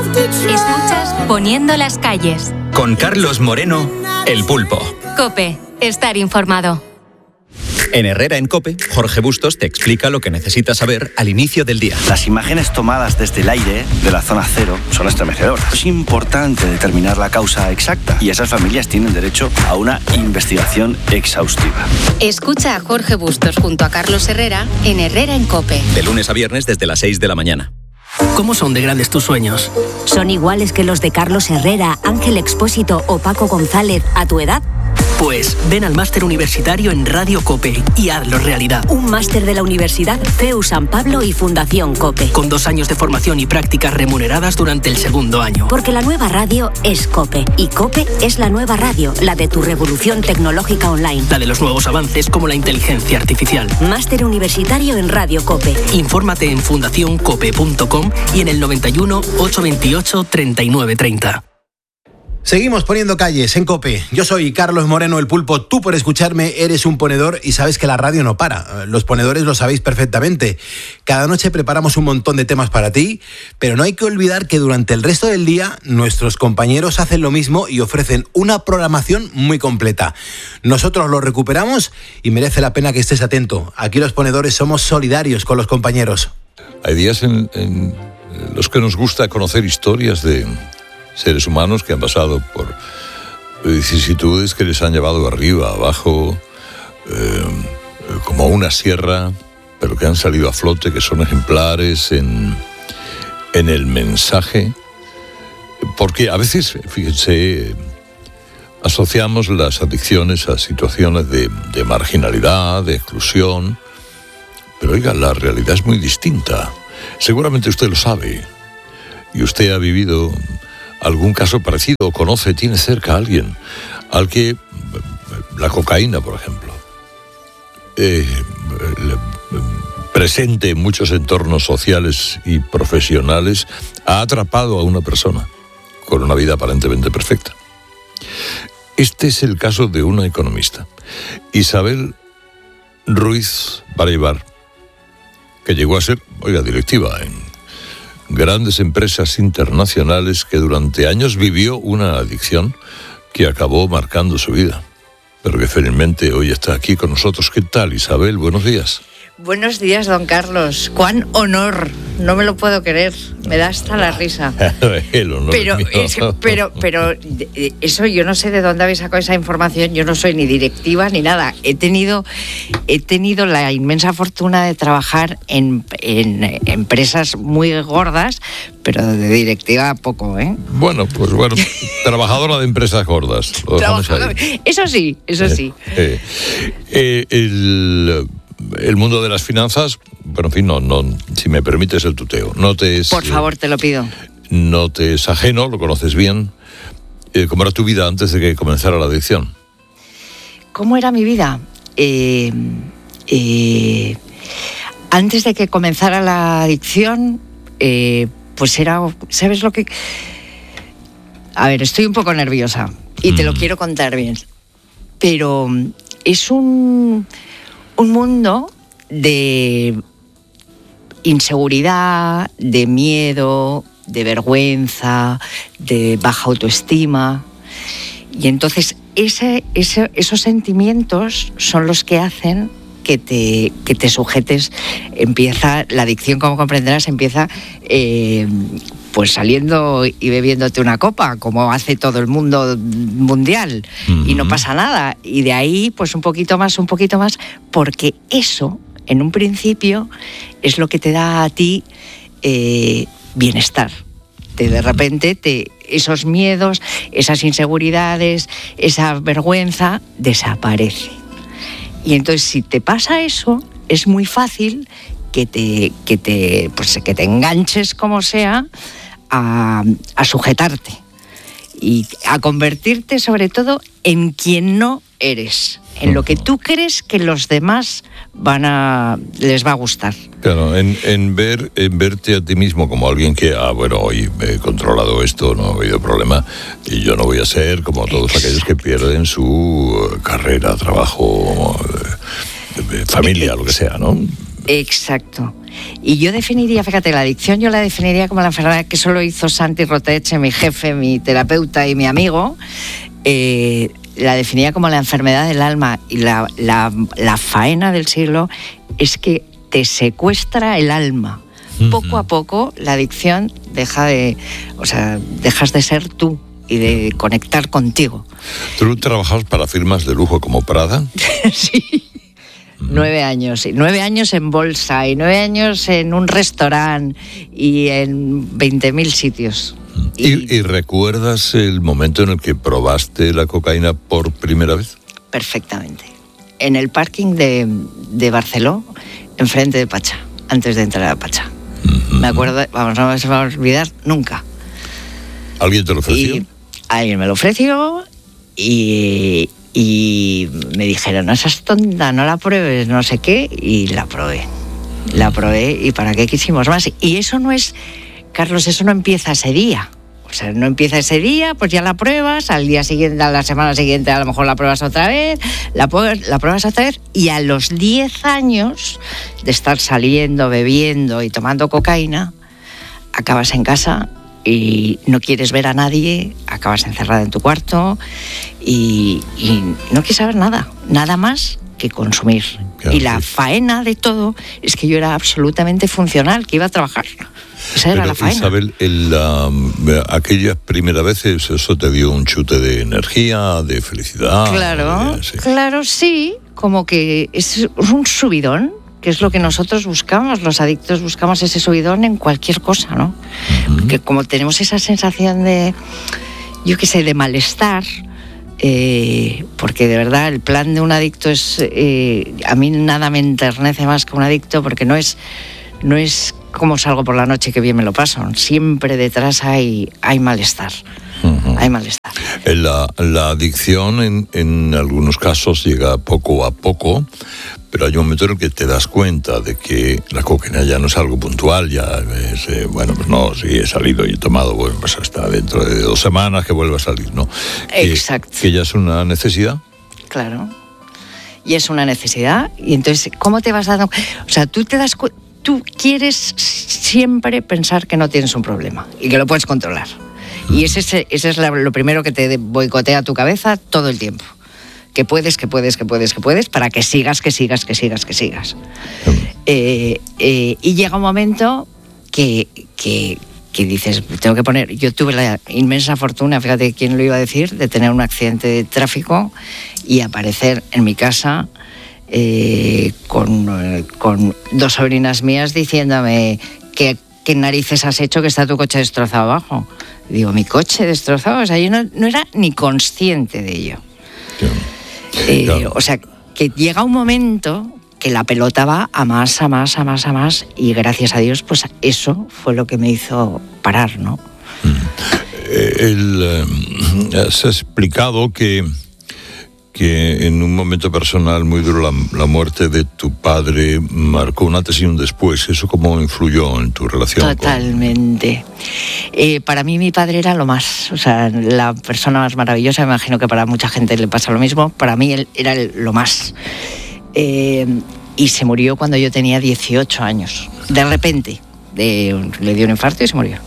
Escuchas Poniendo las calles. Con Carlos Moreno, El Pulpo. COPE. Estar informado. En Herrera en COPE, Jorge Bustos te explica lo que necesitas saber al inicio del día. Las imágenes tomadas desde el aire de la zona cero son estremecedoras. Es importante determinar la causa exacta y esas familias tienen derecho a una investigación exhaustiva. Escucha a Jorge Bustos junto a Carlos Herrera en Herrera en COPE. De lunes a viernes desde las 6 de la mañana. ¿Cómo son de grandes tus sueños? ¿Son iguales que los de Carlos Herrera, Ángel Expósito o Paco González a tu edad? Pues ven al máster universitario en Radio COPE y hazlo realidad. Un máster de la Universidad CEU San Pablo y Fundación COPE. Con 2 años de formación y prácticas remuneradas durante el segundo año. Porque la nueva radio es COPE. Y COPE es la nueva radio, la de tu revolución tecnológica online. La de los nuevos avances como la inteligencia artificial. Máster universitario en Radio COPE. Infórmate en fundacioncope.com y en el 91 828 3930. Seguimos poniendo calles en COPE. Yo soy Carlos Moreno, El Pulpo. Tú, por escucharme, eres un ponedor y sabes que la radio no para. Los ponedores lo sabéis perfectamente. Cada noche preparamos un montón de temas para ti, pero no hay que olvidar que durante el resto del día nuestros compañeros hacen lo mismo y ofrecen una programación muy completa. Nosotros lo recuperamos y merece la pena que estés atento. Aquí los ponedores somos solidarios con los compañeros. Hay días en los que nos gusta conocer historias de seres humanos que han pasado por vicisitudes que les han llevado arriba, abajo, como una sierra, pero que han salido a flote, que son ejemplares en el mensaje. Porque a veces, fíjense, asociamos las adicciones a situaciones de marginalidad, de exclusión, pero oiga, la realidad es muy distinta. Seguramente usted lo sabe, y usted ha vivido algún caso parecido, o conoce, tiene cerca a alguien al que la cocaína, por ejemplo, presente en muchos entornos sociales y profesionales, ha atrapado a una persona con una vida aparentemente perfecta. Este es el caso de una economista, Isabel Ruiz Baraybar, que llegó a ser, directiva en grandes empresas internacionales, que durante años vivió una adicción que acabó marcando su vida, pero que felizmente hoy está aquí con nosotros. ¿Qué tal, Isabel? Buenos días. Buenos días, don Carlos. ¡Cuán honor! No me lo puedo creer. Me da hasta la risa. El honor pero eso, yo no sé de dónde habéis sacado esa información. Yo no soy ni directiva ni nada. He tenido la inmensa fortuna de trabajar en empresas muy gordas, pero de directiva poco, ¿eh? Bueno, trabajadora de empresas gordas. Eso sí. El mundo de las finanzas, pero en fin, no, si me permites el tuteo, no te es... Por favor, te lo pido. No te es ajeno, lo conoces bien. ¿Cómo era tu vida antes de que comenzara la adicción? ¿Cómo era mi vida? Antes de que comenzara la adicción, pues era... ¿Sabes lo que...? A ver, estoy un poco nerviosa y te lo quiero contar bien. Pero es un mundo de inseguridad, de miedo, de vergüenza, de baja autoestima. Y entonces esos sentimientos son los que hacen que te sujetes. La adicción, como comprenderás, empieza pues saliendo y bebiéndote una copa, como hace todo el mundo mundial, y no pasa nada. Y de ahí, pues un poquito más, porque eso, en un principio, es lo que te da a ti bienestar. De repente, esos miedos, esas inseguridades, esa vergüenza, desaparece. Y entonces, si te pasa eso, es muy fácil que te enganches, como sea, a sujetarte y a convertirte sobre todo en quien no eres, en lo que tú crees que los demás les va a gustar. Claro, en verte a ti mismo como alguien que, hoy me he controlado esto, no ha habido problema, y yo no voy a ser como todos aquellos que pierden su carrera, trabajo, familia, lo que sea, ¿no? Exacto. Y yo definiría, fíjate, la adicción yo la definiría como la enfermedad que solo hizo Santi Roteche, mi jefe, mi terapeuta y mi amigo. La definiría como la enfermedad del alma, y la faena del siglo es que te secuestra el alma. Poco a poco la adicción dejas de ser tú y de conectar contigo. ¿Tú trabajabas para firmas de lujo como Prada? Sí. 9 años, y 9 años en bolsa, y 9 años en un restaurante, y en 20.000 sitios. ¿Y recuerdas el momento en el que probaste la cocaína por primera vez? Perfectamente. En el parking de Barceló, enfrente de Pacha, antes de entrar a Pacha. Me acuerdo, no se me va a olvidar nunca. ¿Alguien te lo ofreció? Y alguien me lo ofreció y me dijeron, no seas tonta, no la pruebes, no sé qué, y la probé. La probé, y ¿para qué quisimos más? Y eso no es, Carlos, eso no empieza ese día. O sea, no empieza ese día, pues ya la pruebas, al día siguiente, a la semana siguiente a lo mejor la pruebas otra vez, la pruebas otra vez, y a los 10 años de estar saliendo, bebiendo y tomando cocaína, acabas en casa y no quieres ver a nadie, acabas encerrada en tu cuarto y no quieres saber nada más que consumir. Claro, y la faena de todo es que yo era absolutamente funcional, que iba a trabajar. Esa era la faena. Isabel, aquellas primeras veces eso te dio un chute de energía, de felicidad. Claro, sí, como que es un subidón, que es lo que nosotros buscamos, los adictos buscamos ese subidón en cualquier cosa, ¿no? Porque como tenemos esa sensación de, yo qué sé, de malestar, porque de verdad el plan de un adicto es, a mí nada me enternece más que un adicto, porque no es como salgo por la noche que bien me lo paso, siempre detrás hay malestar. Hay malestar. La adicción en algunos casos llega poco a poco, pero hay un momento en el que te das cuenta de que la cocaína ya no es algo puntual, ya es, sí, he salido y he tomado, bueno, pues hasta dentro de 2 semanas que vuelva a salir, ¿no? Exacto. Que ya es una necesidad. Claro. Y es una necesidad, y entonces, ¿cómo te vas dando? O sea, tú quieres siempre pensar que no tienes un problema y que lo puedes controlar. Y ese es lo primero que te boicotea tu cabeza todo el tiempo. Que puedes, para que sigas. Y llega un momento que dices, tengo que poner... Yo tuve la inmensa fortuna, fíjate quién lo iba a decir, de tener un accidente de tráfico y aparecer en mi casa con 2 sobrinas mías diciéndome ¿qué narices has hecho que está tu coche destrozado abajo? Digo, ¿mi coche destrozado? O sea, yo no era ni consciente de ello. Claro. O sea, que llega un momento que la pelota va a más, y gracias a Dios, pues eso fue lo que me hizo parar, ¿no? Has explicado que en un momento personal muy duro la muerte de tu padre marcó un antes y un después. ¿Eso cómo influyó en tu relación? Totalmente. Para mí mi padre era lo más, o sea, la persona más maravillosa. Me imagino que para mucha gente le pasa lo mismo. Para mí él era lo más. Y se murió cuando yo tenía 18 años. De repente. Le dio un infarto y se murió.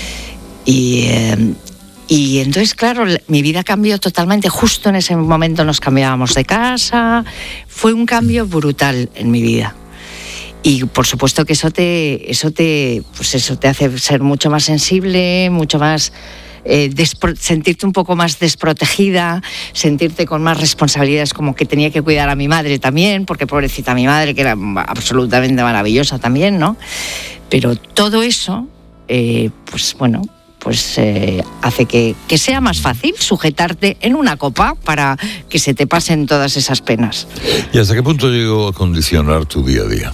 Y entonces, claro, mi vida cambió totalmente. Justo en ese momento nos cambiábamos de casa. Fue un cambio brutal en mi vida. Y por supuesto que eso te hace ser mucho más sensible, mucho más sentirte un poco más desprotegida, sentirte con más responsabilidades, como que tenía que cuidar a mi madre también, porque pobrecita mi madre, que era absolutamente maravillosa también, ¿no? Pero todo eso, hace que sea más fácil sujetarte en una copa para que se te pasen todas esas penas. ¿Y hasta qué punto llegó a condicionar tu día a día?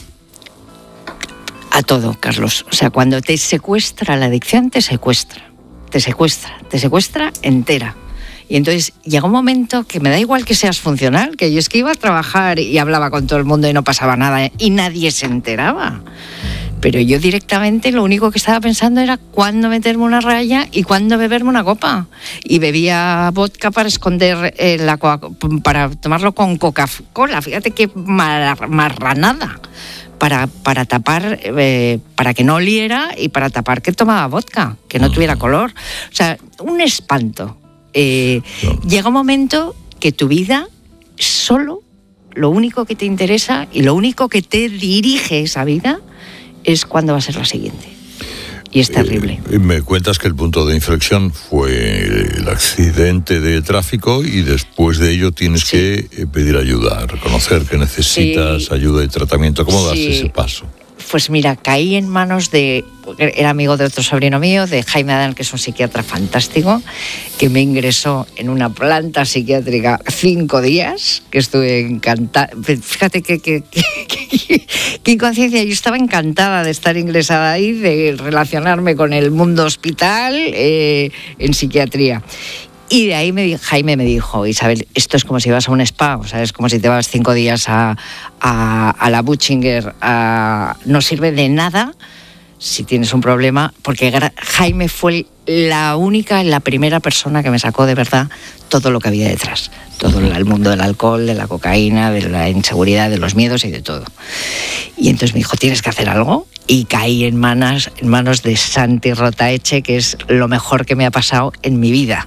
A todo, Carlos. O sea, cuando te secuestra la adicción, te secuestra entera. Y entonces llega un momento que me da igual que seas funcional, que yo es que iba a trabajar y hablaba con todo el mundo y no pasaba nada y nadie se enteraba. Pero yo directamente lo único que estaba pensando era cuándo meterme una raya y cuándo beberme una copa. Y bebía vodka para esconder para tomarlo con Coca-Cola. Fíjate qué marranada. para tapar, para que no oliera y para tapar que tomaba vodka, que no tuviera color. O sea, un espanto. Llega un momento que tu vida solo, lo único que te interesa y lo único que te dirige esa vida es cuándo va a ser la siguiente. Y es terrible. Me cuentas que el punto de inflexión fue el accidente de tráfico y después de ello tienes que pedir ayuda, reconocer que necesitas ayuda y tratamiento. ¿Cómo das ese paso? Pues mira, caí en manos era amigo de otro sobrino mío, de Jaime Adán, que es un psiquiatra fantástico, que me ingresó en una planta psiquiátrica 5 días, que estuve encantada. Fíjate qué inconsciencia, yo estaba encantada de estar ingresada ahí, de relacionarme con el mundo hospital en psiquiatría. Y de ahí Jaime me dijo, Isabel, esto es como si vas a un spa, o sea, es como si te vas 5 días a la Butchinger, no sirve de nada si tienes un problema, porque Jaime fue la primera persona que me sacó de verdad todo lo que había detrás, todo el mundo del alcohol, de la cocaína, de la inseguridad, de los miedos y de todo. Y entonces me dijo, tienes que hacer algo, y caí en manos de Santi Rotaeche, que es lo mejor que me ha pasado en mi vida.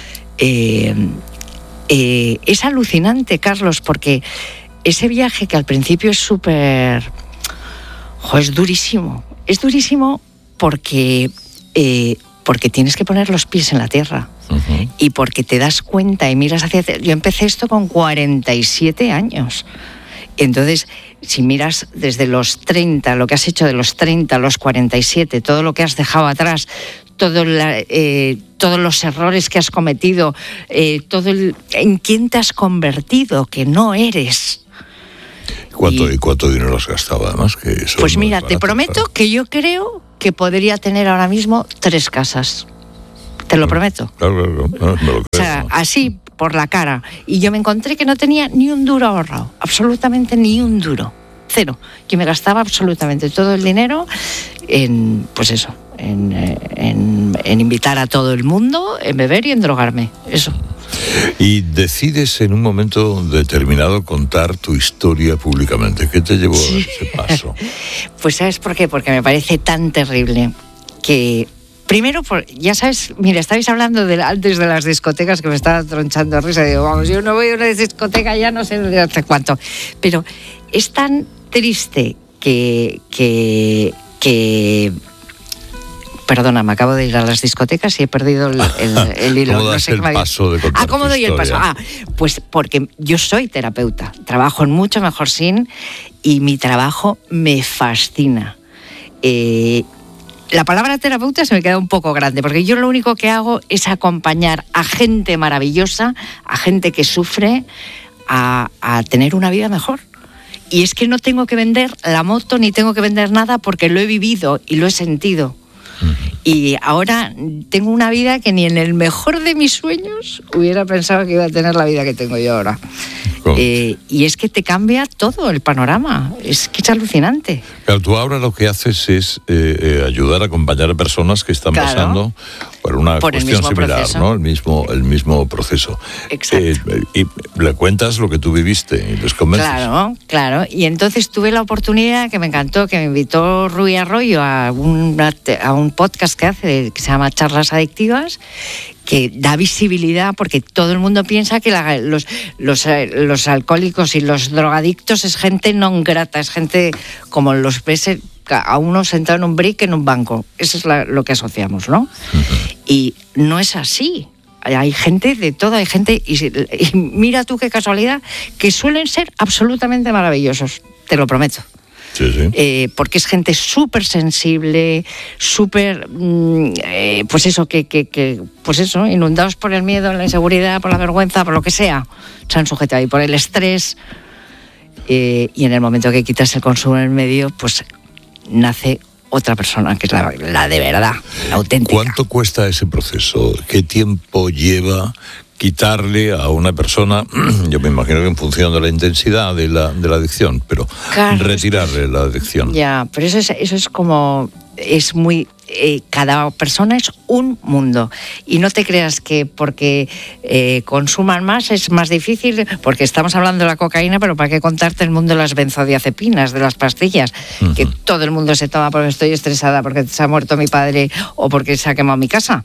Es alucinante, Carlos, porque ese viaje que al principio es súper... es durísimo. Es durísimo porque tienes que poner los pies en la tierra. Uh-huh. Y porque te das cuenta y miras hacia... Yo empecé esto con 47 años. Entonces, si miras desde los 30, lo que has hecho de los 30 a los 47, todo lo que has dejado atrás, todos los errores que has cometido, en quién te has convertido, que no eres. ¿Cuánto dinero has gastado además? Que eso pues no mira, te prometo que yo creo que podría tener ahora mismo 3 casas. Te lo prometo. Claro, me lo creo. O sea, así por la cara. Y yo me encontré que no tenía ni un duro ahorrado, absolutamente ni un duro, 0. Que me gastaba absolutamente todo el dinero en, pues eso, en invitar a todo el mundo, en beber y en drogarme, eso. Y decides en un momento determinado contar tu historia públicamente. ¿Qué te llevó a ese paso? Pues ¿sabes por qué? Porque me parece tan terrible que... Primero, ya sabes, mira, estabais hablando antes de las discotecas, que me estaba tronchando de risa. Digo, vamos, yo no voy a una discoteca ya no sé de hace cuánto. Pero es tan triste que perdona, me acabo de ir a las discotecas y he perdido el hilo. ¿Cómo das el paso de contar ¿cómo doy el paso? Pues porque yo soy terapeuta, trabajo en Mucho Mejor Sin y mi trabajo me fascina. La palabra terapeuta se me queda un poco grande, porque yo lo único que hago es acompañar a gente maravillosa, a gente que sufre, a tener una vida mejor. Y es que no tengo que vender la moto ni tengo que vender nada porque lo he vivido y lo he sentido. Y ahora tengo una vida que ni en el mejor de mis sueños hubiera pensado que iba a tener la vida que tengo yo ahora. Y es que te cambia todo el panorama, es que es alucinante. Claro, tú ahora lo que haces es ayudar a acompañar a personas que están pasando por una cuestión similar, proceso. ¿No? El mismo proceso. Exacto. Y le cuentas lo que tú viviste y les convences. Claro. Y entonces tuve la oportunidad, que me encantó, que me invitó Rui Arroyo a un podcast que hace, que se llama Charlas Adictivas, que da visibilidad, porque todo el mundo piensa que los alcohólicos y los drogadictos es gente non grata, es gente como los ves a uno sentado en un brick en un banco. Eso es lo que asociamos, ¿no? Y no es así. Hay gente de todo, hay gente, y mira tú qué casualidad, que suelen ser absolutamente maravillosos, te lo prometo. Sí. Porque es gente súper sensible, súper, pues eso, inundados por el miedo, la inseguridad, por la vergüenza, por lo que sea, se han sujetado ahí, por el estrés, y en el momento que quitas el consumo en el medio, pues nace otra persona, que es la de verdad, la auténtica. ¿Cuánto cuesta ese proceso? ¿Qué tiempo lleva quitarle a una persona, yo me imagino que en función de la intensidad de la adicción, pero claro, retirarle la adicción? Ya, pero eso es como, es muy cada persona es un mundo. Y no te creas que porque consuman más es más difícil, porque estamos hablando de la cocaína, pero ¿para qué contarte el mundo de las benzodiazepinas, de las pastillas? Uh-huh. Que todo el mundo se toma porque estoy estresada, porque se ha muerto mi padre o porque se ha quemado mi casa.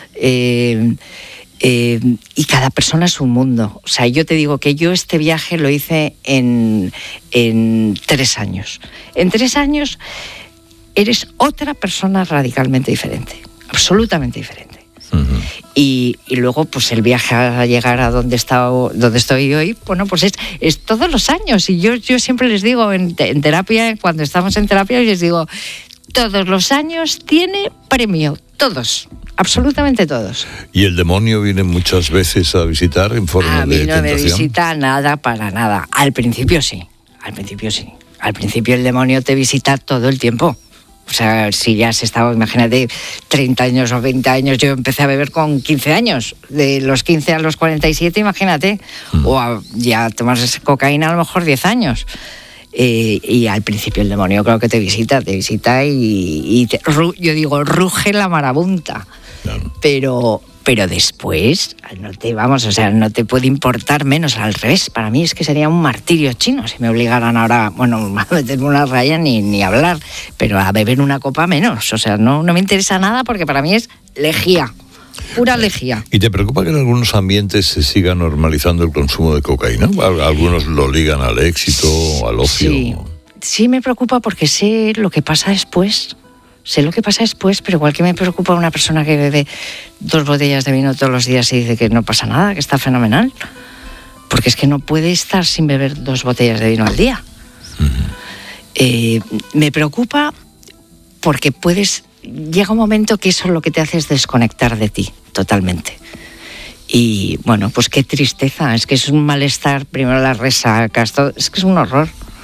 Y cada persona es un mundo. O sea, yo te digo que yo este viaje lo hice en 3 años. En 3 años eres otra persona radicalmente diferente, absolutamente diferente. Uh-huh. Y luego, pues el viaje a llegar a donde estoy hoy, bueno, pues es todos los años. Y yo siempre les digo en terapia, cuando estamos en terapia, les digo, todos los años tiene premio, todos. Absolutamente todos. ¿Y el demonio viene muchas veces a visitar en forma de tentación? A mí no me visita nada para nada. Al principio sí. Al principio el demonio te visita todo el tiempo. O sea, si ya has estado, imagínate, 30 años o 20 años, yo empecé a beber con 15 años, de los 15 a los 47, imagínate, o ya tomas cocaína a lo mejor 10 años. Y al principio el demonio creo que te visita y yo digo, ruge la marabunta. Claro. Pero después no te puede importar menos, al revés. Para mí es que sería un martirio chino si me obligaran ahora, a meterme una raya ni hablar, pero a beber una copa menos. O sea, no me interesa nada porque para mí es lejía, pura lejía. ¿Y te preocupa que en algunos ambientes se siga normalizando el consumo de cocaína? Algunos lo ligan al éxito, al ocio. Sí me preocupa porque sé lo que pasa después. Pero igual que me preocupa una persona que bebe 2 botellas de vino todos los días y dice que no pasa nada, que está fenomenal. Porque es que no puede estar sin beber 2 botellas de vino al día. Uh-huh. Me preocupa porque llega un momento que eso lo que te hace es desconectar de ti totalmente. Y bueno, pues qué tristeza, es que es un malestar, primero las resacas, todo, es que es un horror.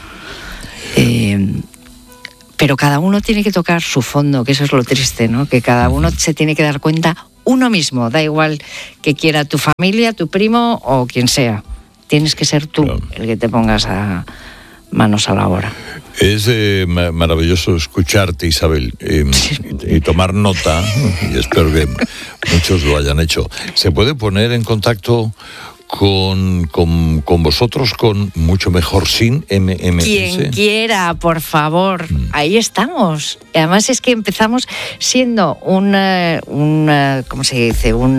Pero cada uno tiene que tocar su fondo, que eso es lo triste, ¿no? Que cada uno se tiene que dar cuenta uno mismo, da igual que quiera tu familia, tu primo o quien sea. Tienes que ser tú el que te pongas manos a la obra. Es maravilloso escucharte, Isabel, y tomar nota, y espero que muchos lo hayan hecho. ¿Se puede poner en contacto con vosotros, con Mucho Mejor Sin, MMS? Quien quiera, por favor, ahí estamos. Además es que empezamos siendo ¿cómo se dice? Un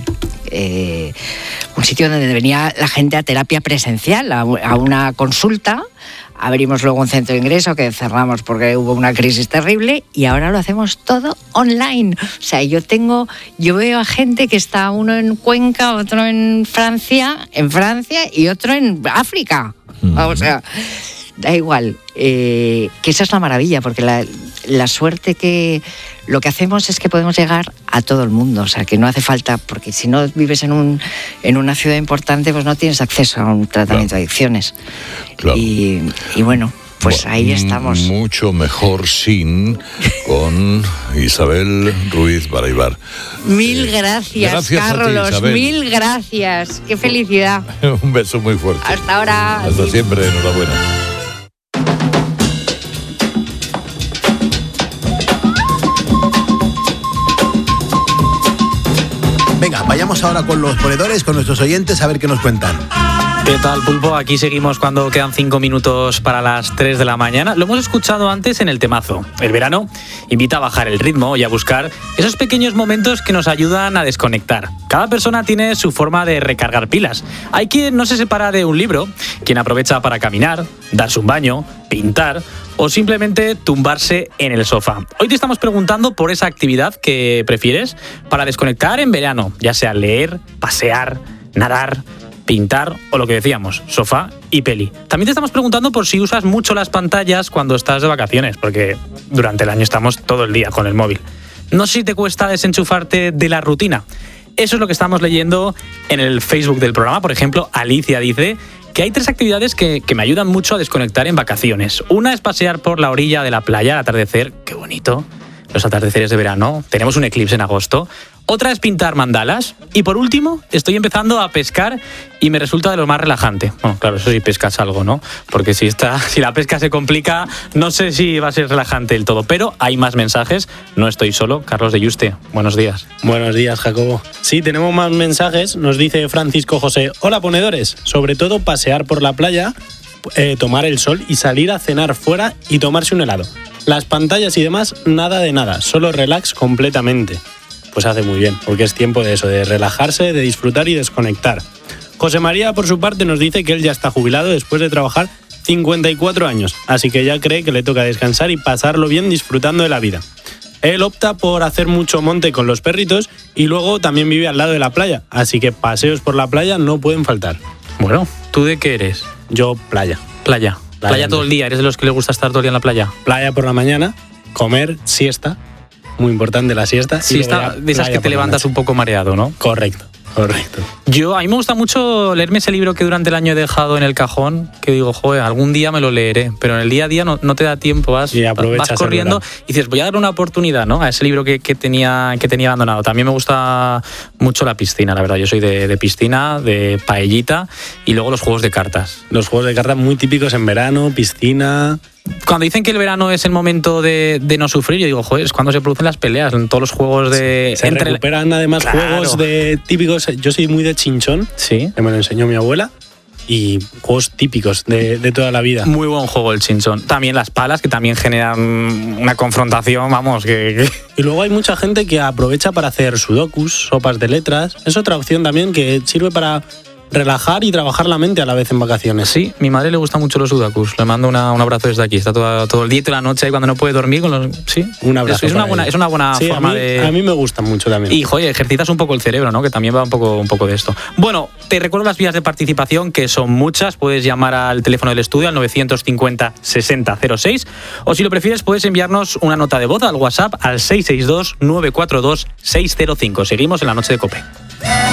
sitio donde venía la gente a terapia presencial, a una consulta. Abrimos luego un centro de ingreso que cerramos porque hubo una crisis terrible y ahora lo hacemos todo online. O sea, yo veo a gente que está uno en Cuenca, otro en Francia y otro en África. O sea, da igual. Que esa es la maravilla, porque la suerte que lo que hacemos es que podemos llegar a todo el mundo. O sea, que no hace falta, porque si no vives en una ciudad importante, pues no tienes acceso a un tratamiento de adicciones. Claro. Y bueno, pues ahí estamos. Mucho Mejor Sin, con Isabel Ruiz Baraybar. Mil gracias, Carlos. A ti, mil gracias. Qué felicidad. Un beso muy fuerte. Hasta ahora. Hasta siempre. Enhorabuena. Venga, vayamos ahora con los ponedores, con nuestros oyentes, a ver qué nos cuentan. ¿Qué tal, Pulpo? Aquí seguimos cuando quedan 5 minutos para las 3 de la mañana. Lo hemos escuchado antes en el temazo. El verano invita a bajar el ritmo y a buscar esos pequeños momentos que nos ayudan a desconectar. Cada persona tiene su forma de recargar pilas. Hay quien no se separa de un libro, quien aprovecha para caminar, darse un baño, pintar o simplemente tumbarse en el sofá. Hoy te estamos preguntando por esa actividad que prefieres para desconectar en verano, ya sea leer, pasear, nadar, pintar o lo que decíamos, sofá y peli. También te estamos preguntando por si usas mucho las pantallas cuando estás de vacaciones, porque durante el año estamos todo el día con el móvil. No sé si te cuesta desenchufarte de la rutina. Eso es lo que estamos leyendo en el Facebook del programa. Por ejemplo, Alicia dice que hay 3 actividades que me ayudan mucho a desconectar en vacaciones. Una es pasear por la orilla de la playa al atardecer. ¡Qué bonito! Los atardeceres de verano. Tenemos un eclipse en agosto. Otra es pintar mandalas. Y por último, estoy empezando a pescar y me resulta de lo más relajante. Bueno, claro, eso sí pescas algo, ¿no? Porque si la pesca se complica, no sé si va a ser relajante del todo. Pero hay más mensajes. No estoy solo. Carlos de Yuste, buenos días. Buenos días, Jacobo. Sí, tenemos más mensajes. Nos dice Francisco José: hola, ponedores. Sobre todo pasear por la playa, tomar el sol y salir a cenar fuera y tomarse un helado. Las pantallas y demás, nada de nada. Solo relax completamente. Pues hace muy bien, porque es tiempo de eso, de relajarse, de disfrutar y desconectar. José María, por su parte, nos dice que él ya está jubilado después de trabajar 54 años, así que ya cree que le toca descansar y pasarlo bien disfrutando de la vida. Él opta por hacer mucho monte con los perritos y luego también vive al lado de la playa, así que paseos por la playa no pueden faltar. Bueno, ¿tú de qué eres? Yo, playa. Playa todo el día, ¿eres de los que le gusta estar todo el día en la playa? Playa por la mañana, comer, siesta. Muy importante la siesta. Siesta de esas que te levantas un poco mareado, ¿no? Correcto. A mí me gusta mucho leerme ese libro que durante el año he dejado en el cajón, que digo, joder, algún día me lo leeré, pero en el día a día no te da tiempo, vas corriendo y dices, voy a dar una oportunidad, ¿no?, a ese libro que tenía abandonado. También me gusta mucho la piscina, la verdad, yo soy de piscina, de paellita y luego los juegos de cartas. Los juegos de cartas muy típicos en verano, piscina. Cuando dicen que el verano es el momento de no sufrir, yo digo, joder, es cuando se producen las peleas, en todos los juegos de... Se recuperan además juegos de típicos. Yo soy muy de chinchón, sí, que me lo enseñó mi abuela, y juegos típicos de toda la vida. Muy buen juego el chinchón. También las palas, que también generan una confrontación, vamos, que... Y luego hay mucha gente que aprovecha para hacer sudokus, sopas de letras. Es otra opción también que sirve para relajar y trabajar la mente a la vez en vacaciones. Sí, mi madre le gusta mucho los sudokus. Le mando un abrazo desde aquí. Está todo el día y toda la noche ahí cuando no puede dormir con los... Sí, un abrazo. Es una buena sí, forma a mí me gusta mucho también. Y, joder, ejercitas un poco el cerebro, ¿no?, que también va un poco de esto. Bueno, te recuerdo las vías de participación, que son muchas. Puedes llamar al teléfono del estudio al 950-6006, o si lo prefieres puedes enviarnos una nota de voz al WhatsApp al 662-942-605. Seguimos en la noche de COPE.